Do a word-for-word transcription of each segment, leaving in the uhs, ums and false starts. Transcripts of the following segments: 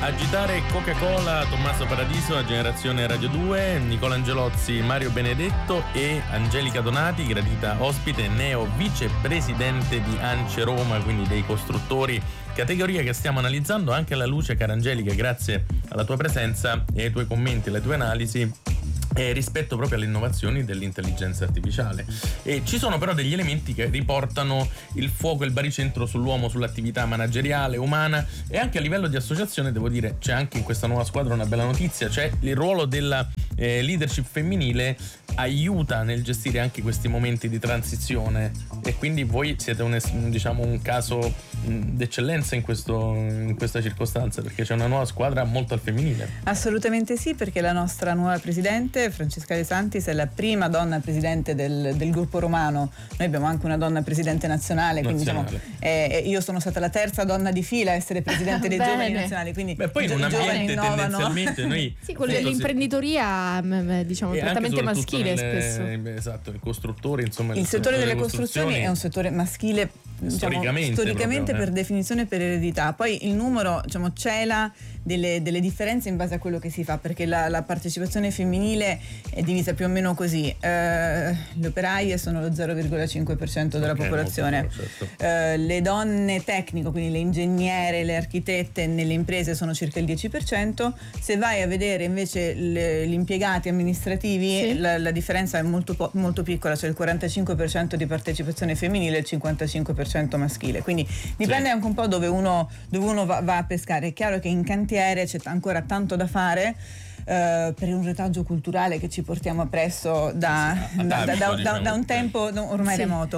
Agitare Coca-Cola, Tommaso Paradiso, a Generazione Radio due, Nicola Angelozzi, Mario Benedetto e Angelica Donati, gradita ospite, neo vicepresidente di ANCE Roma, quindi dei costruttori, categoria che stiamo analizzando anche alla luce, cara Angelica, grazie alla tua presenza e ai tuoi commenti, alle tue analisi, eh, rispetto proprio alle innovazioni dell'intelligenza artificiale. E ci sono però degli elementi che riportano il fuoco e il baricentro sull'uomo, sull'attività manageriale, umana, e anche a livello di associazione devo dire c'è anche in questa nuova squadra una bella notizia, cioè il ruolo della eh, leadership femminile aiuta nel gestire anche questi momenti di transizione, e quindi voi siete un, diciamo, un caso d'eccellenza in, questo, in questa circostanza, perché c'è una nuova squadra molto al femminile. Assolutamente sì, perché la nostra nuova presidente Francesca De Santis è la prima donna presidente del, del gruppo romano. Noi abbiamo anche una donna presidente nazionale, quindi nazionale. Diciamo, eh, io sono stata la terza donna di fila a essere presidente dei giovani nazionali, quindi beh, poi in un ambiente tendenzialmente noi sì, quello dell'imprenditoria, diciamo, prettamente maschile nelle, spesso. Esatto, i costruttori, insomma, il, il settore delle costruzioni è un settore maschile, diciamo, storicamente, storicamente proprio, per eh. definizione, per eredità. Poi il numero, diciamo, cela delle, delle differenze in base a quello che si fa, perché la, la partecipazione femminile è divisa più o meno così: eh, le operaie sono lo zero virgola cinque per cento della okay, popolazione, certo. eh, le donne tecnico, quindi le ingegnere, le architette nelle imprese sono circa il dieci per cento. Se vai a vedere invece le, gli impiegati amministrativi, sì, la, la differenza è molto, po- molto piccola, cioè il quarantacinque per cento di partecipazione femminile e il cinquantacinque per cento maschile, quindi dipende, sì, anche un po' dove uno, dove uno va, va a pescare. È chiaro che in cantiere c'è ancora tanto da fare, Uh, per un retaggio culturale che ci portiamo appresso da, sì, da, da, da, diciamo, da un tempo ormai, sì, remoto.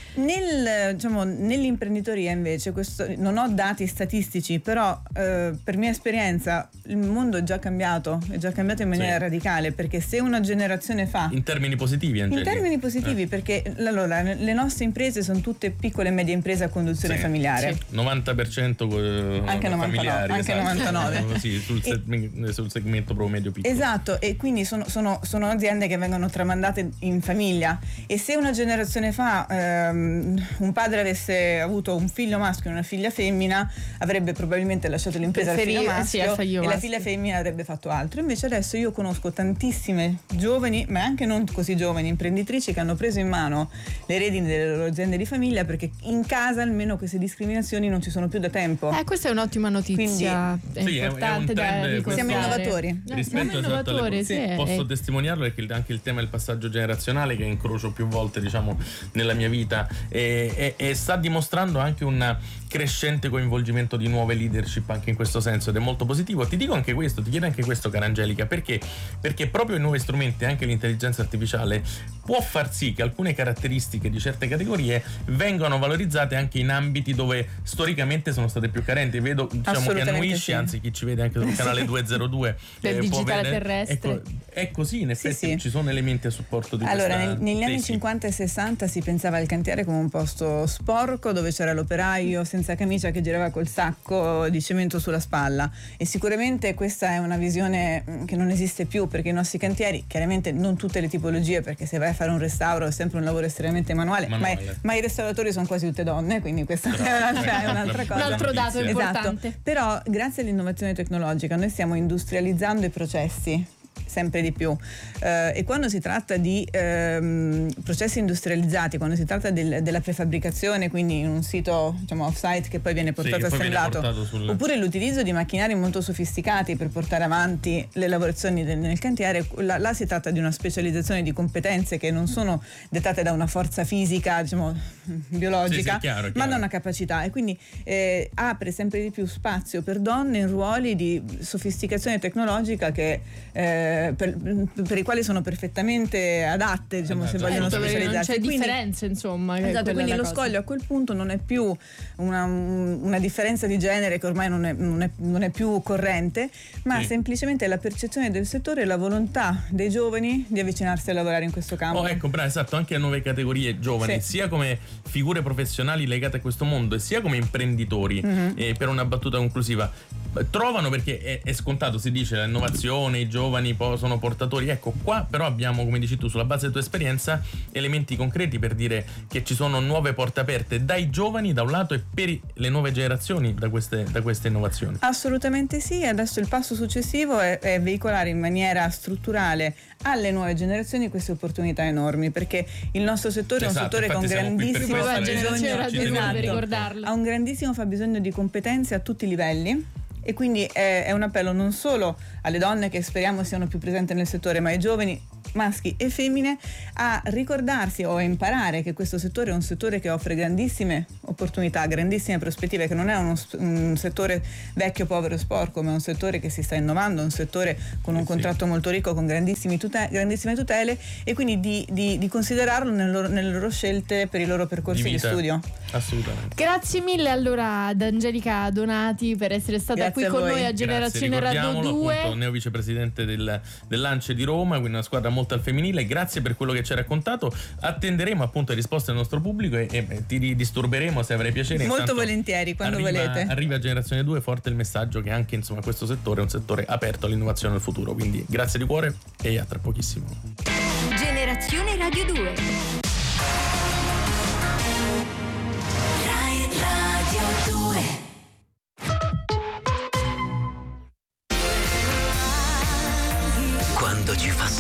Nel, diciamo, nell'imprenditoria invece, questo, non ho dati statistici, però eh, per mia esperienza il mondo è già cambiato, è già cambiato in maniera, sì, radicale, perché se una generazione fa, in termini positivi, Angelica. in termini positivi, eh. perché allora le nostre imprese sono tutte piccole e medie imprese a conduzione, sì, familiare, sì, novanta per cento anche familiari, novantanove, anche esatto, novantanove sì, sul, e, segmento, sul segmento pro medio piccolo, esatto, e quindi sono, sono, sono aziende che vengono tramandate in famiglia, e se una generazione fa ehm, un padre avesse avuto un figlio maschio e una figlia femmina, avrebbe probabilmente lasciato l'impresa al figlio maschio, sì, figlio e maschio. La figlia femmina avrebbe fatto altro. Invece adesso io conosco tantissime giovani, ma anche non così giovani, imprenditrici che hanno preso in mano le redini delle loro aziende di famiglia, perché in casa almeno queste discriminazioni non ci sono più da tempo. Eh, questa è un'ottima notizia. Quindi, è sì, importante è da ricordare. Siamo innovatori. No, siamo innovatori, sì, sì, posso è... testimoniarlo, perché anche il tema del passaggio generazionale, che incrocio più volte, diciamo, nella mia vita, e, e, e sta dimostrando anche un crescente coinvolgimento di nuove leadership anche in questo senso, ed è molto positivo. Ti dico anche questo, ti chiedo anche questo, cara Angelica, perché perché proprio i nuovi strumenti, anche l'intelligenza artificiale, può far sì che alcune caratteristiche di certe categorie vengano valorizzate anche in ambiti dove storicamente sono state più carenti. Vedo, diciamo, che annuisce, sì, anzi chi ci vede anche sul canale duecentodue del eh, digitale vedere, terrestre, ecco, è così, in effetti, sì, sì, ci sono elementi a supporto di allora, questa nel, negli anni tesi. cinquanta e sessanta si pensava al cantiere come un posto sporco dove c'era l'operaio senza camicia che girava col sacco di cemento sulla spalla, e sicuramente questa è una visione che non esiste più, perché i nostri cantieri, chiaramente non tutte le tipologie, perché se vai a fare un restauro è sempre un lavoro estremamente manuale, manuale. Ma, ma i restauratori sono quasi tutte donne, quindi questa Però, è, un'altra, è un'altra cosa, un altro dato importante. Esatto. Però grazie all'innovazione tecnologica noi stiamo industrializzando i processi sempre di più, uh, e quando si tratta di um, processi industrializzati, quando si tratta del, della prefabbricazione, quindi in un sito, diciamo, off-site che poi viene portato, sì, assemblato, viene portato sul... oppure l'utilizzo di macchinari molto sofisticati per portare avanti le lavorazioni del, nel cantiere, là, là si tratta di una specializzazione di competenze che non sono dettate da una forza fisica, diciamo, biologica, sì, sì, chiaro, chiaro, ma da una capacità, e quindi eh, apre sempre di più spazio per donne in ruoli di sofisticazione tecnologica che eh, Per, per i quali sono perfettamente adatte, diciamo, se vogliono specializzarsi. Non c'è quindi, differenza, insomma. Esatto, quindi lo cosa. scoglio a quel punto non è più una, una differenza di genere che ormai non è, non è, non è più corrente, ma sì, semplicemente la percezione del settore e la volontà dei giovani di avvicinarsi a lavorare in questo campo. Oh, ecco, bravo, esatto, anche a nuove categorie giovani, sì, sia come figure professionali legate a questo mondo, e sia come imprenditori. Mm-hmm. E per una battuta conclusiva, trovano, perché è, è scontato, si dice l'innovazione, i giovani po- sono portatori, ecco qua però abbiamo, come dici tu, sulla base della tua esperienza, elementi concreti per dire che ci sono nuove porte aperte dai giovani da un lato e per le nuove generazioni da queste, da queste innovazioni. Assolutamente sì, adesso il passo successivo è, è veicolare in maniera strutturale alle nuove generazioni queste opportunità enormi, perché il nostro settore esatto, è un settore con grandissimo fabbisogno, ha un grandissimo fabbisogno di competenze a tutti i livelli, e quindi è, è un appello non solo alle donne, che speriamo siano più presenti nel settore, ma ai giovani maschi e femmine a ricordarsi o a imparare che questo settore è un settore che offre grandissime opportunità, grandissime prospettive, che non è uno, un settore vecchio, povero e sporco, ma è un settore che si sta innovando, un settore con un contratto molto ricco, con grandissimi tute- grandissime tutele, e quindi di, di, di considerarlo nelle loro, nelle loro scelte per i loro percorsi di, di studio. Assolutamente. Grazie mille allora ad Angelica Donati per essere stata Grazie qui con noi a Grazie, Generazione Radio due. Appunto, neo vicepresidente del, del Lance di Roma, quindi una squadra molto al femminile. Grazie per quello che ci hai raccontato. Attenderemo appunto le risposte del nostro pubblico e, e ti disturberemo se avrai piacere. Molto Intanto volentieri, quando arriva, volete. Arriva Generazione due, forte il messaggio che anche insomma questo settore è un settore aperto all'innovazione del futuro. Quindi grazie di cuore e a tra pochissimo. Generazione Radio due. Rai Radio due. Quando ci fa